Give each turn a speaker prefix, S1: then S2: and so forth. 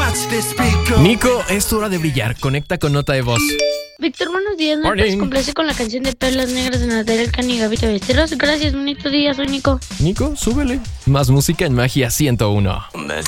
S1: Nico, es tu hora de brillar. Conecta con nota de voz.
S2: Víctor, buenos días. ¿Me puedes complacer con la canción de Perlas Negras de Natalia Elcano y Gavito Besteros? Gracias, bonito día, soy Nico.
S1: Nico, súbele. Más música en Magia 101.